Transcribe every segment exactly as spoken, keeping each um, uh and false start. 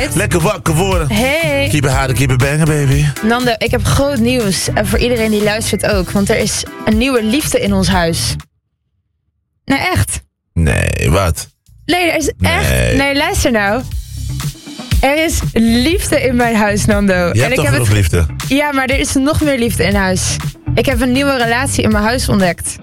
meid. Lekker wakker worden. Hey. Keep it hard, keep it banging, baby. Nando, ik heb groot nieuws. En voor iedereen die luistert ook. Want er is een nieuwe liefde in ons huis. Nee, echt. Nee, wat? Nee, er is Nee. echt... Nee, luister nou. Er is liefde in mijn huis, Nando. Je en hebt ik toch heb nog het... liefde? Ja, maar er is nog meer liefde in huis. Ik heb een nieuwe relatie in mijn huis ontdekt.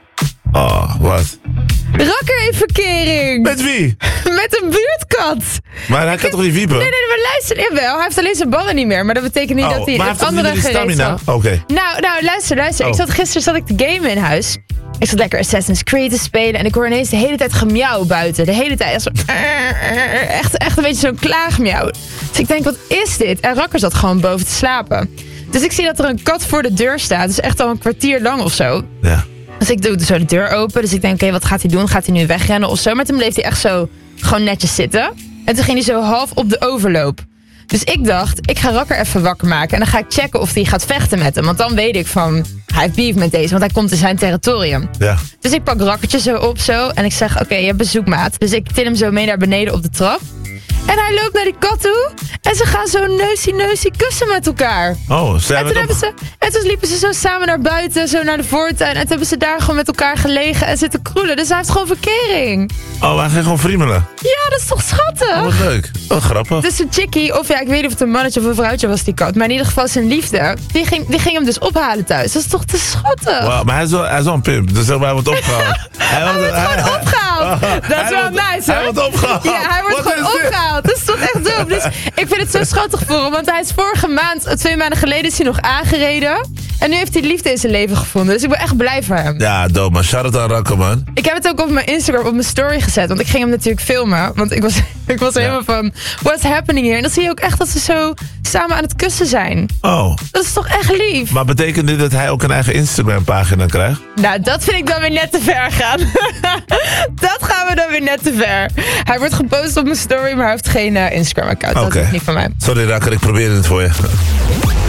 Oh, wat? Rakker in verkering. Met wie? Met een buurtkat. Maar hij kan toch niet wiepen? Nee, nee, maar luister, jawel. Hij heeft alleen zijn ballen niet meer. Maar dat betekent niet oh, dat hij maar hij het heeft andere toch niet die stamina? gereedschap... Oké. Nou, nou, luister, luister. Oh. Ik zat, gisteren zat ik te gamen in huis. Ik zat lekker Assassin's Creed te spelen. En ik hoor ineens de hele tijd gemiauw buiten. De hele tijd. Zo, echt, echt een beetje zo'n klaagmiauw. Dus ik denk, wat is dit? En Rakker zat gewoon boven te slapen. Dus ik zie dat er een kat voor de deur staat. Dus echt al een kwartier lang of zo. Ja. Dus ik doe zo de deur open. Dus ik denk, oké, okay, wat gaat hij doen? Gaat hij nu wegrennen of zo? Maar toen bleef hij echt zo gewoon netjes zitten. En toen ging hij zo half op de overloop. Dus ik dacht, ik ga Rakker even wakker maken. En dan ga ik checken of hij gaat vechten met hem. Want dan weet ik van, hij heeft beef met deze. Want hij komt in zijn territorium. Ja. Dus ik pak Rakkertje zo op zo. En ik zeg, oké, okay, je hebt bezoek, maat. Dus ik til hem zo mee naar beneden op de trap. En hij loopt naar die kat toe. En ze gaan zo neusie-neusie kussen met elkaar. Oh, ze En toen, hebben hebben ze, en toen liepen ze zo samen naar buiten, zo naar de voortuin. En toen hebben ze daar gewoon met elkaar gelegen en zitten kroelen. Dus hij heeft gewoon verkering. Oh, hij ging gewoon friemelen. Ja, dat is toch schattig? Oh, wat leuk. Oh, grappig. Dus een chickie, of ja, ik weet niet of het een mannetje of een vrouwtje was, die kat. Maar in ieder geval zijn liefde, die ging, die ging hem dus ophalen thuis. Dat is toch te schattig? Wow, maar hij is, wel, hij is wel een pimp, dus zeg maar, hij wordt opgehaald. Hij wordt gewoon opgehaald. Dat is wel nice, hoor. Hij wordt opgehaald. Ja, hij wordt Wat gewoon is dit? opgehaald. Dat is toch echt dope. Dus ik vind het zo schattig voor hem. Want hij is vorige maand, twee maanden geleden, is hij nog aangereden. En nu heeft hij liefde in zijn leven gevonden. Dus ik ben echt blij voor hem. Ja, dope man. Shout-out aan Rakker, man. Ik heb het ook op mijn Instagram, op mijn story gezet. Want ik ging hem natuurlijk filmen. Want ik was, ik was Ja. helemaal van, what's happening here? En dan zie je ook echt dat ze zo samen aan het kussen zijn. Oh, Dat is toch echt lief? maar betekent dit dat hij ook een eigen Instagram-pagina krijgt? Nou, dat vind ik dan weer net te ver gaan. Dat gaan we dan weer net te ver. Hij wordt gepost op mijn story, maar hij heeft geen uh, Instagram-account. Oké. Dat is niet van mij. Sorry Rakker, ik probeerde het voor je.